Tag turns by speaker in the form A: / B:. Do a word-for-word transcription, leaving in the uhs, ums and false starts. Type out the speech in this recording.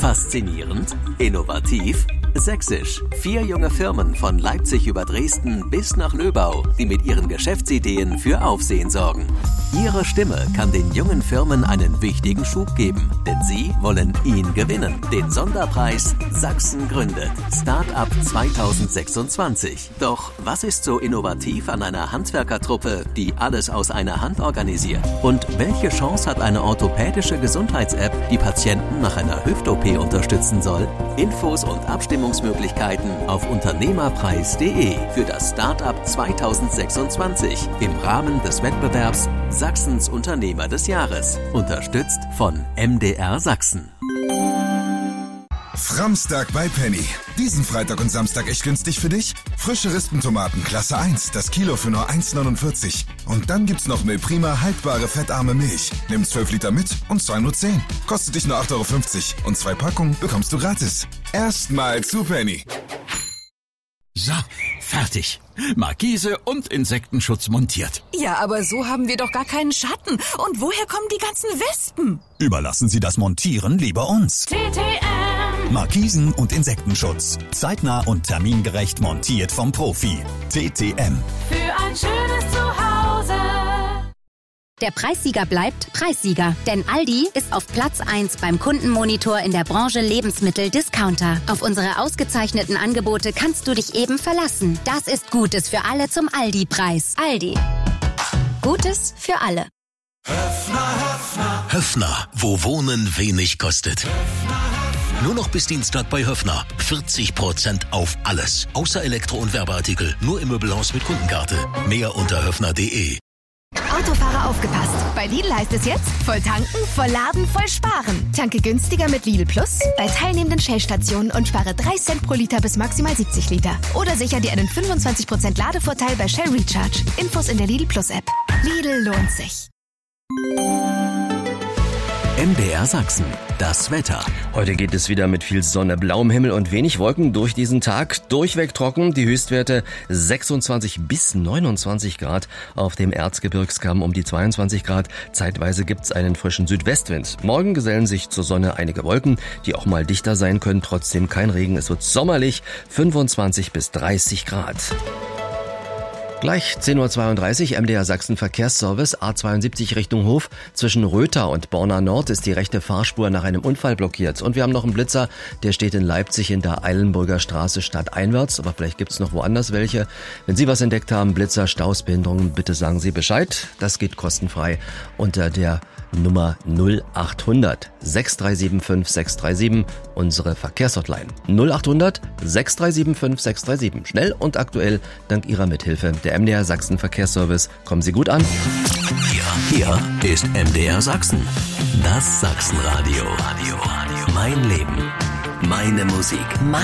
A: Faszinierend, innovativ, sächsisch. Vier junge Firmen von Leipzig über Dresden bis nach Löbau, die mit ihren Geschäftsideen für Aufsehen sorgen. Ihre Stimme kann den jungen Firmen einen wichtigen Schub geben, denn sie wollen ihn gewinnen. Den Sonderpreis Sachsen gründet. Start-up zwanzig sechsundzwanzig. Doch was ist so innovativ an einer Handwerkertruppe, die alles aus einer Hand organisiert? Und welche Chance hat eine orthopädische Gesundheits-App, die Patienten nach einer Hüft-O P unterstützen soll? Infos und Abstimmungsmöglichkeiten auf unternehmerpreis punkt de für das Start-up zwanzig sechsundzwanzig im Rahmen des Wettbewerbs Sachsens Unternehmer des Jahres. Unterstützt von M D R Sachsen.
B: Framstag bei Penny. Diesen Freitag und Samstag echt günstig für dich? Frische Rispentomaten Klasse eins, das Kilo für nur eins neunundvierzig. Und dann gibt's noch Milprima haltbare fettarme Milch. Nimm zwölf Liter mit und zahl nur zehn. Kostet dich nur acht Euro fünfzig und zwei Packungen bekommst du gratis. Erstmal zu Penny.
C: So, fertig. Markise und Insektenschutz montiert.
D: Ja, aber so haben wir doch gar keinen Schatten. Und woher kommen die ganzen Wespen?
E: Überlassen Sie das Montieren lieber uns.
F: T T M.
E: Markisen und Insektenschutz. Zeitnah und termingerecht montiert vom Profi. T T M.
F: Für ein schönes Zuhause.
G: Der Preissieger bleibt Preissieger, denn Aldi ist auf Platz eins beim Kundenmonitor in der Branche Lebensmittel-Discounter. Auf unsere ausgezeichneten Angebote kannst du dich eben verlassen. Das ist Gutes für alle zum Aldi-Preis. Aldi. Gutes für alle.
H: Höffner, Höffner. Höffner, wo Wohnen wenig kostet. Höffner, Höffner. Nur noch bis Dienstag bei Höffner. vierzig Prozent auf alles. Außer Elektro- und Werbeartikel. Nur im Möbelhaus mit Kundenkarte. Mehr unter höffner punkt de.
I: Autofahrer aufgepasst. Bei Lidl heißt es jetzt, voll tanken, voll laden, voll sparen. Tanke günstiger mit Lidl Plus bei teilnehmenden Shell-Stationen und spare drei Cent pro Liter bis maximal siebzig Liter. Oder sicher dir einen fünfundzwanzig Prozent Ladevorteil bei Shell Recharge. Infos in der Lidl Plus App. Lidl lohnt sich.
A: M D R Sachsen, das Wetter.
J: Heute geht es wieder mit viel Sonne, blauem Himmel und wenig Wolken durch diesen Tag. Durchweg trocken, die Höchstwerte sechsundzwanzig bis neunundzwanzig Grad. Auf dem Erzgebirgskamm um die zweiundzwanzig Grad. Zeitweise gibt's einen frischen Südwestwind. Morgen gesellen sich zur Sonne einige Wolken, die auch mal dichter sein können. Trotzdem kein Regen. Es wird sommerlich, fünfundzwanzig bis dreißig Grad. Gleich zehn Uhr zweiunddreißig, M D R Sachsen Verkehrsservice, A zweiundsiebzig Richtung Hof. Zwischen Rötha und Borna Nord ist die rechte Fahrspur nach einem Unfall blockiert. Und wir haben noch einen Blitzer, der steht in Leipzig in der Eilenburger Straße stadteinwärts. Aber vielleicht gibt's noch woanders welche. Wenn Sie was entdeckt haben, Blitzer, Staus, Behinderungen, bitte sagen Sie Bescheid. Das geht kostenfrei unter der Nummer null achthundert sechs drei sieben fünf sechs drei sieben, unsere Verkehrshotline. null achthundert sechs drei sieben fünf sechs drei sieben. Schnell und aktuell dank Ihrer Mithilfe. Der M D R Sachsen Verkehrsservice. Kommen Sie gut an.
A: Hier, hier ist M D R Sachsen. Das Sachsenradio. Radio, Radio. Mein Leben. Meine Musik. Mein